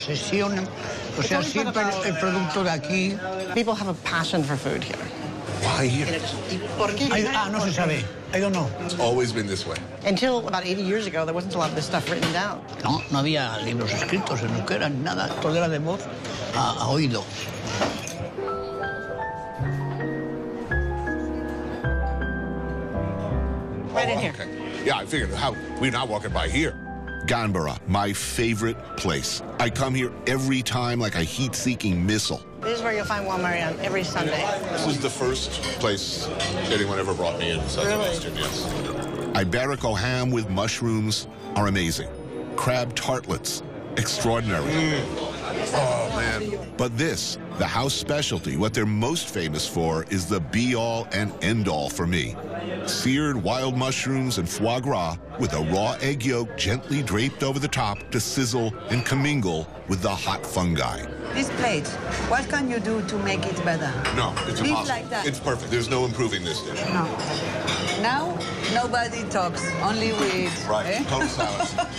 Sesionan, o sea, siempre el producto de aquí. People have a passion for food here. Why here? No se sabe. I don't know. It's always been this way. Until about 80 years ago, there wasn't a lot of this stuff written down. No había libros escritos en euskera, nada. Todo era de voz a oído. Right in here. Okay. Yeah, I figured we're not walking by here. Ganbara, my favorite place. I come here every time like a heat-seeking missile. This is where you'll find Juan Marian every Sunday. This is the first place anyone ever brought me in Southwestern, yes. Iberico ham with mushrooms are amazing. Crab tartlets, extraordinary. Oh, man. But this, the house specialty, what they're most famous for is the be-all and end-all for me. Seared wild mushrooms and foie gras with a raw egg yolk gently draped over the top to sizzle and commingle with the hot fungi. This plate, what can you do to make it better? No, it's Leave impossible. like that. It's perfect. There's no improving this dish. No. Now, nobody talks, only we eat. Right, eh? total silence.